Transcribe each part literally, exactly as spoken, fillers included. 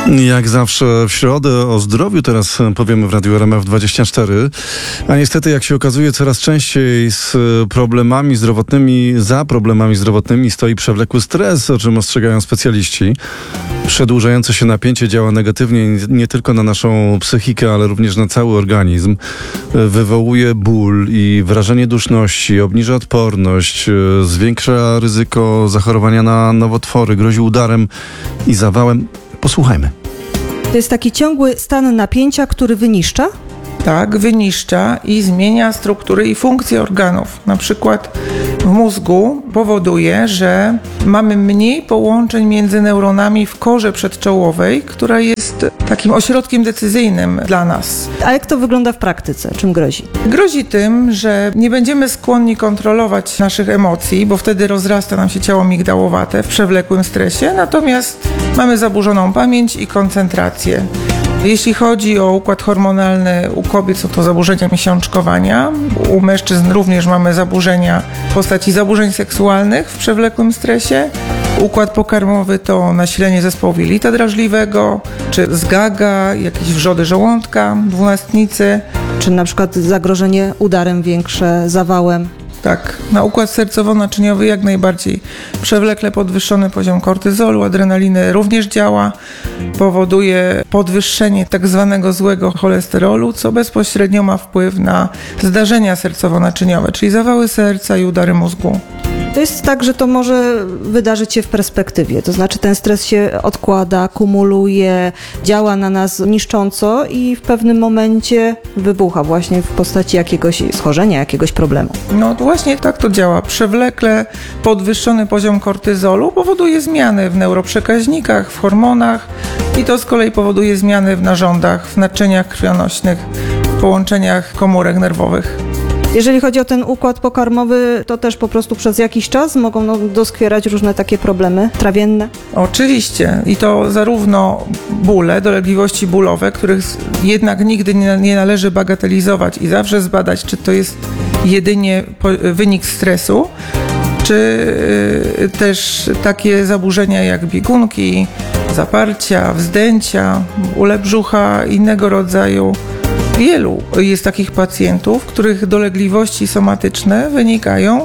Jak zawsze w środę o zdrowiu teraz powiemy w Radiu R M F dwadzieścia cztery, a niestety jak się okazuje coraz częściej z problemami zdrowotnymi, za problemami zdrowotnymi stoi przewlekły stres, o czym ostrzegają specjaliści. Przedłużające się napięcie działa negatywnie nie tylko na naszą psychikę, ale również na cały organizm. Wywołuje ból i wrażenie duszności, obniża odporność, zwiększa ryzyko zachorowania na nowotwory, grozi udarem i zawałem. Posłuchajmy. To jest taki ciągły stan napięcia, który wyniszcza? Tak, wyniszcza i zmienia struktury i funkcje organów. Na przykład w mózgu powoduje, że mamy mniej połączeń między neuronami w korze przedczołowej, która jest takim ośrodkiem decyzyjnym dla nas. A jak to wygląda w praktyce? Czym grozi? Grozi tym, że nie będziemy skłonni kontrolować naszych emocji, bo wtedy rozrasta nam się ciało migdałowate w przewlekłym stresie, natomiast mamy zaburzoną pamięć i koncentrację. Jeśli chodzi o układ hormonalny, u kobiet są to zaburzenia miesiączkowania, u mężczyzn również mamy zaburzenia w postaci zaburzeń seksualnych w przewlekłym stresie. Układ pokarmowy to nasilenie zespołu jelita drażliwego, czy zgaga, jakieś wrzody żołądka, dwunastnicy. Czy na przykład zagrożenie udarem większe, zawałem? Tak, na układ sercowo-naczyniowy jak najbardziej. Przewlekle podwyższony poziom kortyzolu, adrenaliny również działa. Powoduje podwyższenie tak zwanego złego cholesterolu, co bezpośrednio ma wpływ na zdarzenia sercowo-naczyniowe, czyli zawały serca i udary mózgu. To jest tak, że to może wydarzyć się w perspektywie, to znaczy ten stres się odkłada, kumuluje, działa na nas niszcząco i w pewnym momencie wybucha właśnie w postaci jakiegoś schorzenia, jakiegoś problemu. No to właśnie tak to działa. Przewlekle podwyższony poziom kortyzolu powoduje zmiany w neuroprzekaźnikach, w hormonach i to z kolei powoduje zmiany w narządach, w naczyniach krwionośnych, w połączeniach komórek nerwowych. Jeżeli chodzi o ten układ pokarmowy, to też po prostu przez jakiś czas mogą no, doskwierać różne takie problemy trawienne? Oczywiście. I to zarówno bóle, dolegliwości bólowe, których jednak nigdy nie, nie należy bagatelizować i zawsze zbadać, czy to jest jedynie wynik stresu, czy y, też takie zaburzenia jak biegunki, zaparcia, wzdęcia, bóle brzucha, innego rodzaju. Wielu jest takich pacjentów, których dolegliwości somatyczne wynikają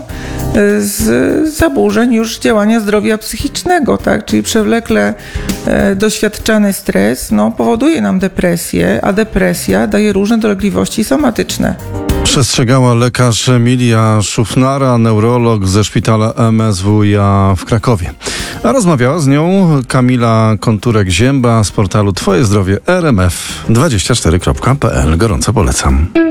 z zaburzeń już działania zdrowia psychicznego, tak? Czyli przewlekle e, doświadczany stres no, powoduje nam depresję, a depresja daje różne dolegliwości somatyczne. Przestrzegała lekarz Emilia Szufnara, neurolog ze szpitala M S W iA w Krakowie. A rozmawiała z nią Kamila Konturek-Zięba z portalu Twoje Zdrowie R M F dwadzieścia cztery kropka p l. Gorąco polecam.